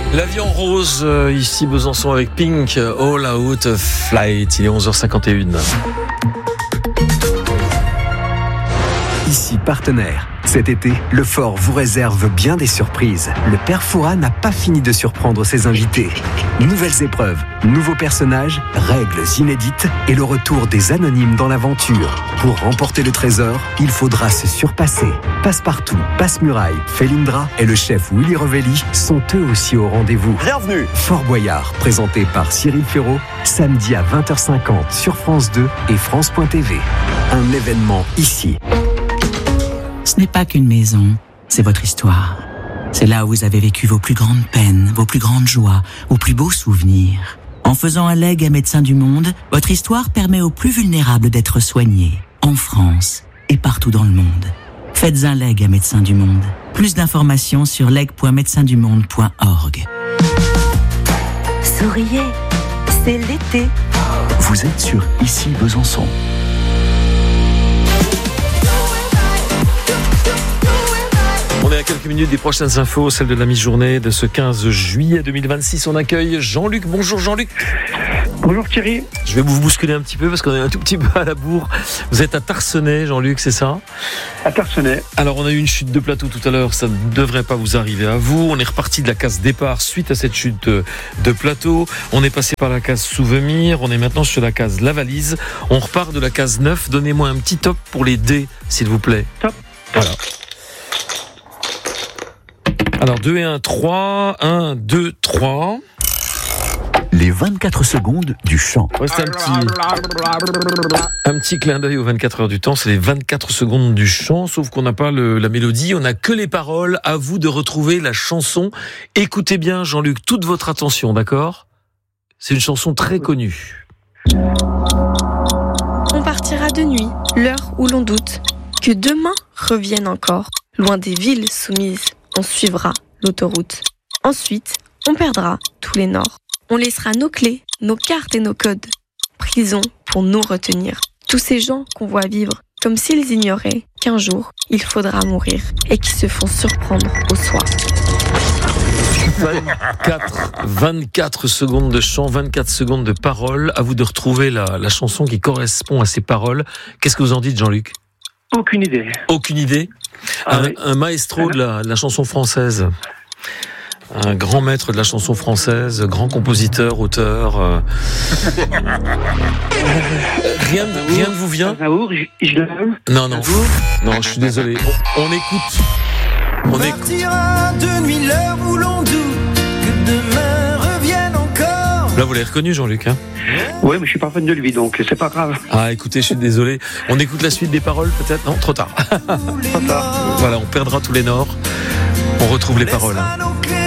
La vie en rose, ici Besançon avec Pink, All Out of Flight, il est 11h51. Ici Partenaire. Cet été, le Fort vous réserve bien des surprises. Le Père Fouras n'a pas fini de surprendre ses invités. Nouvelles épreuves, nouveaux personnages, règles inédites et le retour des anonymes dans l'aventure. Pour remporter le trésor, il faudra se surpasser. Passepartout, Passe-Muraille, Felindra et le chef Willy Revelli sont eux aussi au rendez-vous. Bienvenue. Fort Boyard, présenté par Cyril Ferraud, samedi à 20h50 sur France 2 et France.tv. Un événement ici. Ce n'est pas qu'une maison, c'est votre histoire. C'est là où vous avez vécu vos plus grandes peines, vos plus grandes joies, vos plus beaux souvenirs. En faisant un legs à Médecins du Monde, votre histoire permet aux plus vulnérables d'être soignés, en France et partout dans le monde. Faites un leg à Médecins du Monde. Plus d'informations sur leg.médecindumonde.org. Souriez, c'est l'été. Vous êtes sur Ici Besançon. On est à quelques minutes des prochaines infos, celle de la mi-journée de ce 15 juillet 2026. On accueille Jean-Luc. Bonjour Jean-Luc. Bonjour Thierry. Je vais vous bousculer un petit peu parce qu'on est un tout petit peu à la bourre. Vous êtes à Tarsenais, Jean-Luc, c'est ça ? À Tarsenais. Alors on a eu une chute de plateau tout à l'heure, ça ne devrait pas vous arriver à vous. On est reparti de la case départ suite à cette chute de plateau. On est passé par la case souvenir, on est maintenant sur la case la valise. On repart de la case 9. Donnez-moi un petit top pour les dés, s'il vous plaît. Top. Voilà. Alors 2 et 1, 3, 1, 2, 3. Les 24 secondes du chant. Ouais, c'est un petit clin d'œil aux 24 heures du temps, c'est les 24 secondes du chant, sauf qu'on n'a pas la mélodie, on n'a que les paroles. À vous de retrouver la chanson. Écoutez bien Jean-Luc, toute votre attention, d'accord ? C'est une chanson très connue. On partira de nuit, l'heure où l'on doute que demain revienne encore. Loin des villes soumises, on suivra l'autoroute. Ensuite, on perdra tous les nords. On laissera nos clés, nos cartes et nos codes. Prison pour nous retenir. Tous ces gens qu'on voit vivre comme s'ils ignoraient qu'un jour, il faudra mourir et qui se font surprendre au soir. 24 secondes de chant, 24 secondes de paroles. À vous de retrouver la chanson qui correspond à ces paroles. Qu'est-ce que vous en dites, Jean-Luc ? Aucune idée. Aucune idée ? Oui. Un maestro de la chanson française. Un grand maître de la chanson française, grand compositeur, auteur. Rien ne vous vient ? Aznavour, Non, je suis désolé. On écoute. On écoute. Partira de nuit l'heure où l'on doute que demain revienne encore. Là, vous l'avez reconnu, Jean-Luc, hein ? Oui, mais je suis pas fan de lui, donc c'est pas grave. Ah, écoutez, je suis désolé. On écoute la suite des paroles, peut-être ? Non, trop tard. Voilà, on perdra tous les nords. On retrouve les paroles. Hein.